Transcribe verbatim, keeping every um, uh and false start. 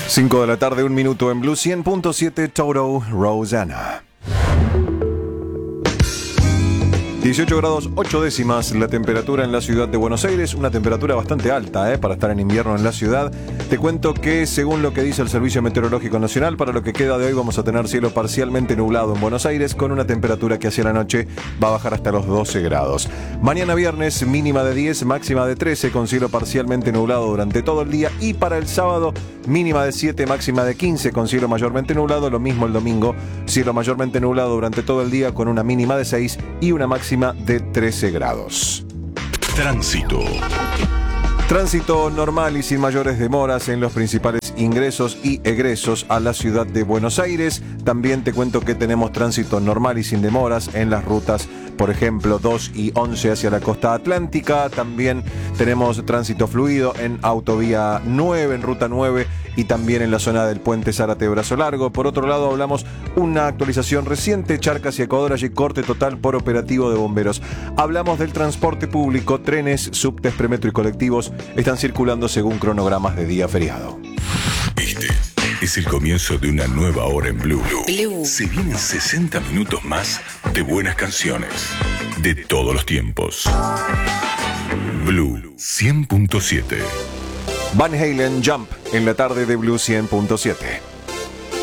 cinco de la tarde, un minuto en Blue cien punto siete, Toto, Rosanna. dieciocho grados ocho décimas la temperatura en la ciudad de Buenos Aires, una temperatura bastante alta eh, para estar en invierno en la ciudad. Te cuento que según lo que dice el Servicio Meteorológico Nacional, para lo que queda de hoy vamos a tener cielo parcialmente nublado en Buenos Aires con una temperatura que hacia la noche va a bajar hasta los doce grados. Mañana viernes mínima de diez, máxima de trece con cielo parcialmente nublado durante todo el día, y para el sábado mínima de siete, máxima de quince con cielo mayormente nublado. Lo mismo el domingo, cielo mayormente nublado durante todo el día con una mínima de seis y una máxima de trece grados. Tránsito. Tránsito normal y sin mayores demoras en los principales ingresos y egresos a la ciudad de Buenos Aires. También te cuento que tenemos tránsito normal y sin demoras en las rutas, por ejemplo, dos y once hacia la costa atlántica. También tenemos tránsito fluido en autovía nueve, en ruta nueve, y también en la zona del puente Zárate-Brazo Largo. Por otro lado, hablamos una actualización reciente, Charcas y Ecuador, allí corte total por operativo de bomberos. Hablamos del transporte público, trenes, subtes, premetro y colectivos están circulando según cronogramas de día feriado. Este es el comienzo de una nueva hora en Blue. Blue. Se vienen sesenta minutos más de buenas canciones de todos los tiempos. Blue cien punto siete. Van Halen, Jump, en la tarde de Blue cien punto siete.